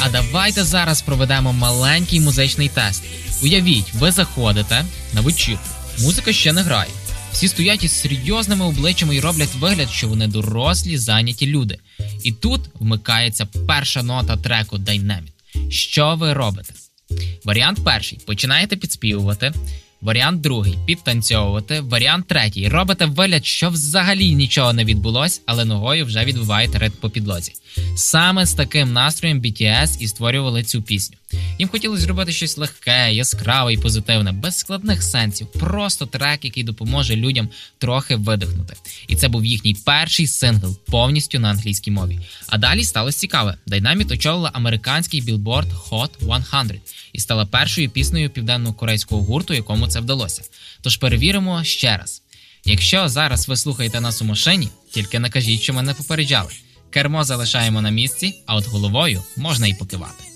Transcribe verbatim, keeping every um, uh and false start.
давайте зараз проведемо маленький музичний тест. Уявіть, ви заходите на вечірку, музика ще не грає. Всі стоять із серйозними обличчями і роблять вигляд, що вони дорослі, зайняті люди. І тут вмикається перша нота треку Dynamite. Що ви робите? Варіант перший. Починаєте підспівувати. Варіант другий. Підтанцьовувати. Варіант третій. Робите вигляд, що взагалі нічого не відбулось, але ногою вже відбиваєте ритм по підлозі. Саме з таким настроєм бі ті ес і створювали цю пісню. Їм хотілося зробити щось легке, яскраве і позитивне, без складних сенсів. Просто трек, який допоможе людям трохи видихнути. І це був їхній перший сингл, повністю на англійській мові. А далі сталося цікаве. Dynamite очолила американський Billboard Hot сто і стала першою піснею південно-корейського гурту, якому це вдалося. Тож перевіримо ще раз. Якщо зараз ви слухаєте нас у машині, тільки не кажіть, що мене попереджали. Кермо залишаємо на місці, а от головою можна і покивати.